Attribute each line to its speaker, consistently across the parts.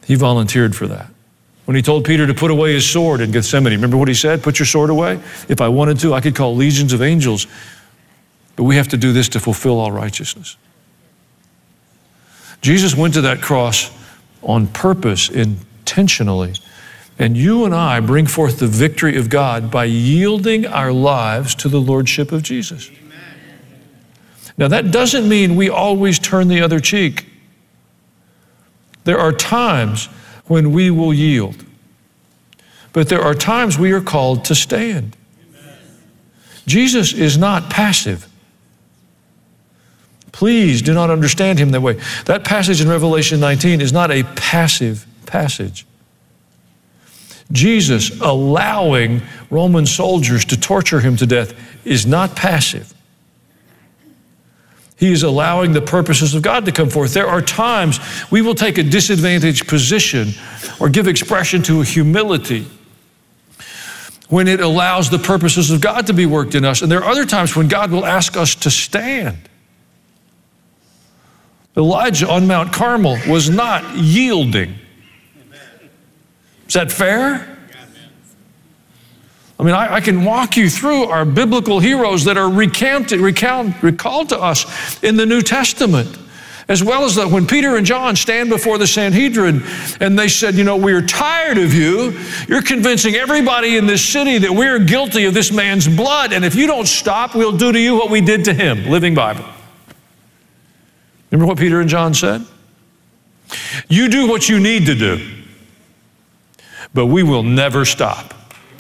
Speaker 1: He volunteered for that. When he told Peter to put away his sword in Gethsemane, remember what he said? Put your sword away. If I wanted to, I could call legions of angels. But we have to do this to fulfill all righteousness. Jesus went to that cross on purpose, intentionally. And you and I bring forth the victory of God by yielding our lives to the lordship of Jesus. Now, that doesn't mean we always turn the other cheek. There are times when we will yield. But there are times we are called to stand. Jesus is not passive. Please do not understand him that way. That passage in Revelation 19 is not a passive passage. Jesus allowing Roman soldiers to torture him to death is not passive. He is allowing the purposes of God to come forth. There are times we will take a disadvantaged position or give expression to a humility when it allows the purposes of God to be worked in us. And there are other times when God will ask us to stand. Elijah on Mount Carmel was not yielding. Is that fair? I mean, I can walk you through our biblical heroes that are recalled to us in the New Testament, as well as when Peter and John stand before the Sanhedrin and they said, you know, we're tired of you. You're convincing everybody in this city that we're guilty of this man's blood, and if you don't stop, we'll do to you what we did to him. Living Bible. Remember what Peter and John said? You do what you need to do, but we will never stop.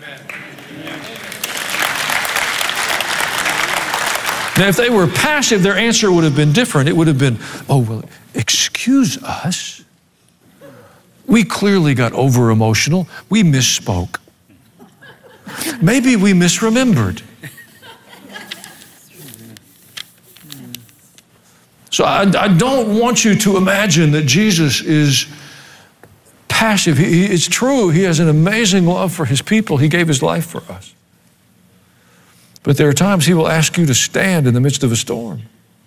Speaker 1: Now, if they were passive, their answer would have been different. It would have been, oh, well, excuse us. We clearly got over-emotional. We misspoke. Maybe we misremembered. So I don't want you to imagine that Jesus is passive. It's true, he has an amazing love for his people. He gave his life for us. But there are times he will ask you to stand in the midst of a storm.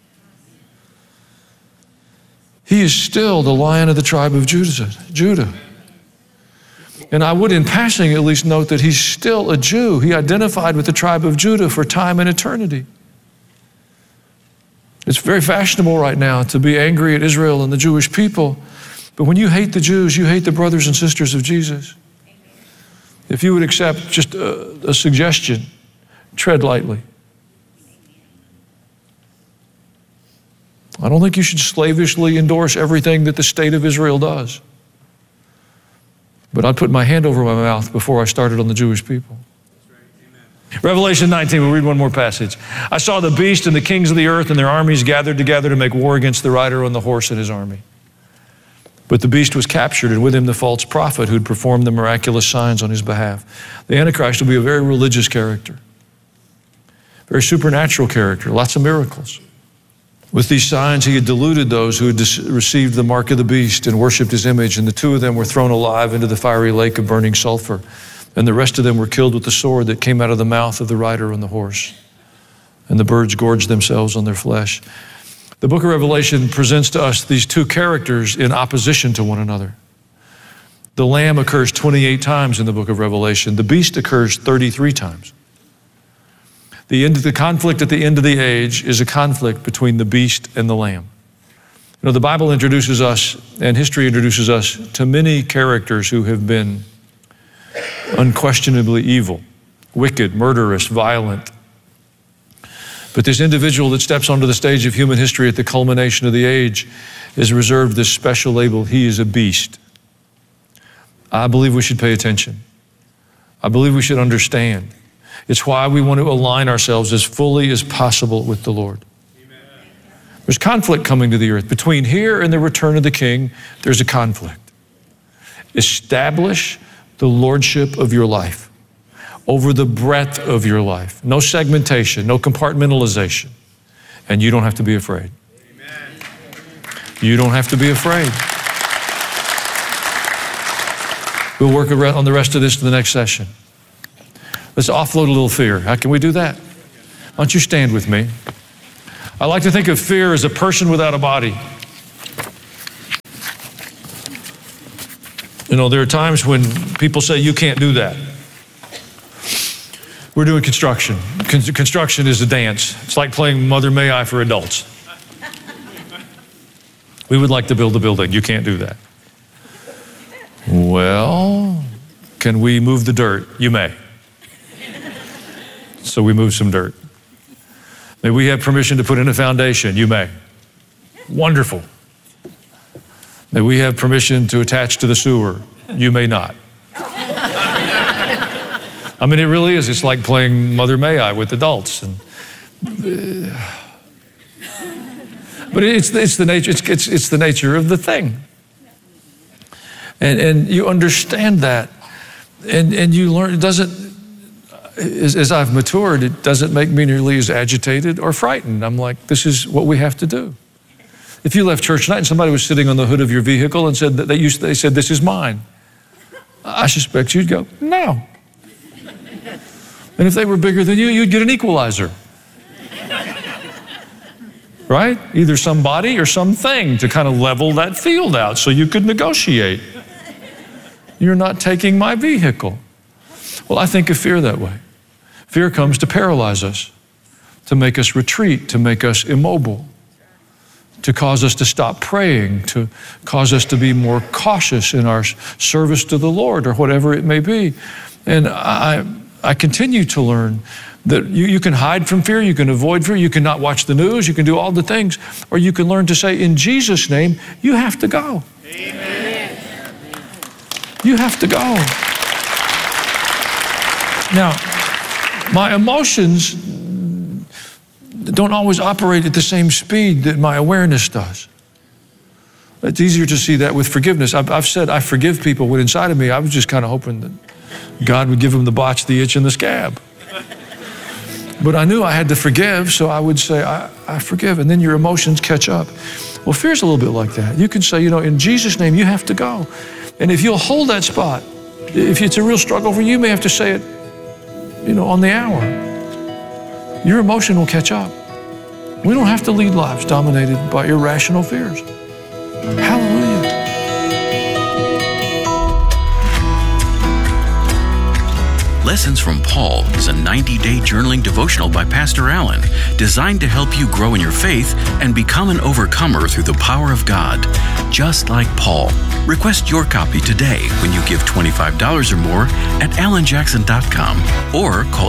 Speaker 1: He is still the Lion of the tribe of Judah. And I would, in passing, at least note that he's still a Jew. He identified with the tribe of Judah for time and eternity. It's very fashionable right now to be angry at Israel and the Jewish people. But when you hate the Jews, you hate the brothers and sisters of Jesus. If you would accept just a suggestion, tread lightly. I don't think you should slavishly endorse everything that the state of Israel does. But I'd put my hand over my mouth before I started on the Jewish people. Revelation 19, we'll read one more passage. I saw the beast and the kings of the earth and their armies gathered together to make war against the rider on the horse and his army. But the beast was captured, and with him the false prophet who'd performed the miraculous signs on his behalf. The Antichrist will be a very religious character, very supernatural character, lots of miracles. With these signs, he had deluded those who had received the mark of the beast and worshiped his image, and the two of them were thrown alive into the fiery lake of burning sulfur. And the rest of them were killed with the sword that came out of the mouth of the rider on the horse. And the birds gorged themselves on their flesh. The book of Revelation presents to us these two characters in opposition to one another. The lamb occurs 28 times in the book of Revelation. The beast occurs 33 times. The end of the conflict at the end of the age is a conflict between the beast and the lamb. You know, the Bible introduces us, and history introduces us to many characters who have been unquestionably evil, wicked, murderous, violent. But this individual that steps onto the stage of human history at the culmination of the age is reserved this special label. He is a beast. I believe we should pay attention. I believe we should understand. It's why we want to align ourselves as fully as possible with the Lord. Amen. There's conflict coming to the earth. Between here and the return of the King, there's a conflict. Establish the lordship of your life over the breadth of your life. No segmentation, no compartmentalization. And you don't have to be afraid. Amen. You don't have to be afraid. We'll work on the rest of this in the next session. Let's offload a little fear. How can we do that? Why don't you stand with me? I like to think of fear as a person without a body. You know, there are times when people say, you can't do that. We're doing construction. Construction is a dance. It's like playing Mother May I for adults. We would like to build a building. You can't do that. Well, can we move the dirt? You may. So we move some dirt. May we have permission to put in a foundation? You may. Wonderful. May we have permission to attach to the sewer? You may not. I mean, it really is. It's like playing Mother May I with adults. But it's the nature. It's the nature of the thing. And you understand that, and you learn. It doesn't. As I've matured, it doesn't make me nearly as agitated or frightened. I'm like, this is what we have to do. If you left church tonight and somebody was sitting on the hood of your vehicle and said that they said, this is mine, I suspect you'd go, no. And if they were bigger than you, you'd get an equalizer. Right? Either somebody or something to kind of level that field out so you could negotiate. You're not taking my vehicle. Well, I think of fear that way. Fear comes to paralyze us, to make us retreat, to make us immobile, to cause us to stop praying, to cause us to be more cautious in our service to the Lord or whatever it may be. And I continue to learn that you can hide from fear, you can avoid fear, you can not watch the news, you can do all the things, or you can learn to say, in Jesus' name, you have to go. Amen. You have to go. Now, my emotions don't always operate at the same speed that my awareness does. It's easier to see that with forgiveness. I've said I forgive people when inside of me I was just kind of hoping that God would give them the botch, the itch, and the scab. But I knew I had to forgive, so I would say, I forgive, and then your emotions catch up. Well, fear's a little bit like that. You can say, in Jesus' name, you have to go. And if you'll hold that spot, if it's a real struggle for you, you may have to say it, on the hour. Your emotion will catch up. We don't have to lead lives dominated by irrational fears. Hallelujah.
Speaker 2: Lessons from Paul is a 90-day journaling devotional by Pastor Allen, designed to help you grow in your faith and become an overcomer through the power of God, just like Paul. Request your copy today when you give $25 or more at allenjackson.com or call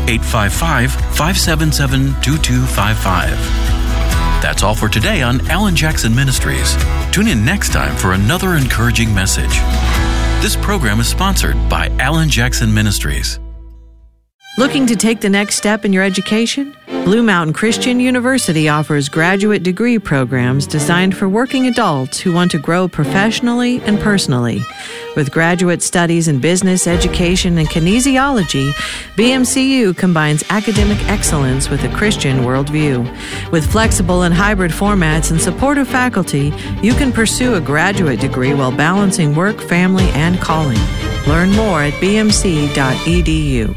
Speaker 2: 855-577-2255. That's all for today on Alan Jackson Ministries. Tune in next time for another encouraging message. This program is sponsored by Alan Jackson Ministries.
Speaker 3: Looking to take the next step in your education? Blue Mountain Christian University offers graduate degree programs designed for working adults who want to grow professionally and personally. With graduate studies in business, education, and kinesiology, BMCU combines academic excellence with a Christian worldview. With flexible and hybrid formats and supportive faculty, you can pursue a graduate degree while balancing work, family, and calling. Learn more at bmc.edu.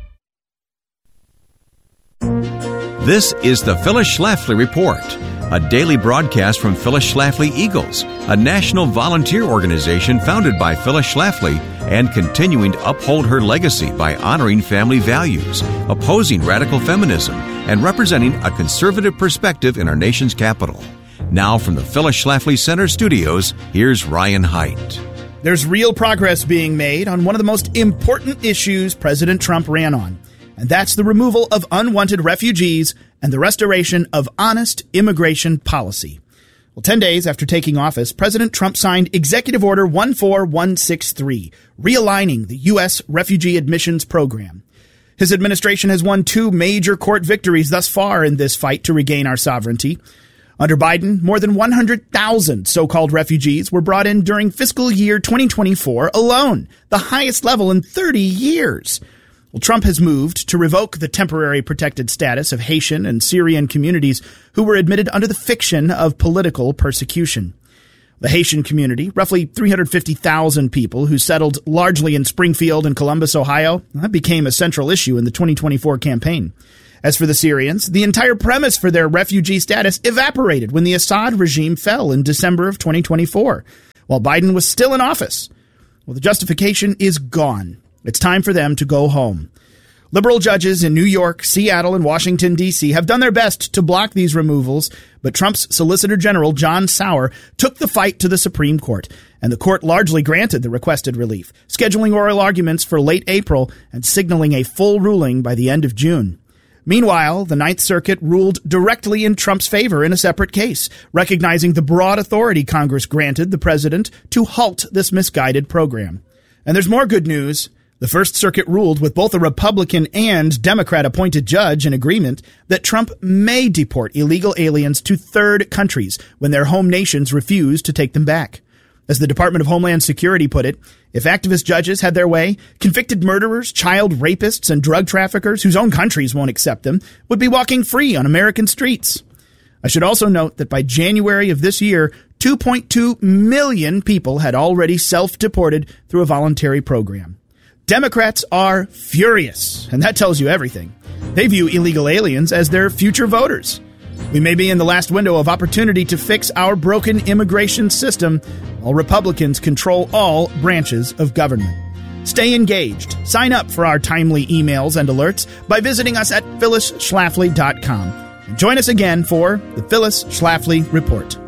Speaker 4: This is the Phyllis Schlafly Report, a daily broadcast from Phyllis Schlafly Eagles, a national volunteer organization founded by Phyllis Schlafly and continuing to uphold her legacy by honoring family values, opposing radical feminism, and representing a conservative perspective in our nation's capital. Now from the Phyllis Schlafly Center studios, here's Ryan Haidt.
Speaker 5: There's real progress being made on one of the most important issues President Trump ran on, and that's the removal of unwanted refugees and the restoration of honest immigration policy. Well, 10 days after taking office, President Trump signed Executive Order 14163, realigning the U.S. refugee admissions program. His administration has won 2 major court victories thus far in this fight to regain our sovereignty. Under Biden, more than 100,000 so-called refugees were brought in during fiscal year 2024 alone, the highest level in 30 years. Well, Trump has moved to revoke the temporary protected status of Haitian and Syrian communities who were admitted under the fiction of political persecution. The Haitian community, roughly 350,000 people who settled largely in Springfield and Columbus, Ohio, became a central issue in the 2024 campaign. As for the Syrians, the entire premise for their refugee status evaporated when the Assad regime fell in December of 2024, while Biden was still in office. Well, the justification is gone. It's time for them to go home. Liberal judges in New York, Seattle, and Washington, D.C. have done their best to block these removals, but Trump's Solicitor General John Sauer took the fight to the Supreme Court, and the court largely granted the requested relief, scheduling oral arguments for late April and signaling a full ruling by the end of June. Meanwhile, the Ninth Circuit ruled directly in Trump's favor in a separate case, recognizing the broad authority Congress granted the president to halt this misguided program. And there's more good news. The First Circuit ruled with both a Republican and Democrat-appointed judge in agreement that Trump may deport illegal aliens to third countries when their home nations refuse to take them back. As the Department of Homeland Security put it, if activist judges had their way, convicted murderers, child rapists, and drug traffickers whose own countries won't accept them would be walking free on American streets. I should also note that by January of this year, 2.2 million people had already self-deported through a voluntary program. Democrats are furious, and that tells you everything. They view illegal aliens as their future voters. We may be in the last window of opportunity to fix our broken immigration system while Republicans control all branches of government. Stay engaged. Sign up for our timely emails and alerts by visiting us at phyllisschlafly.com. And join us again for the Phyllis Schlafly Report.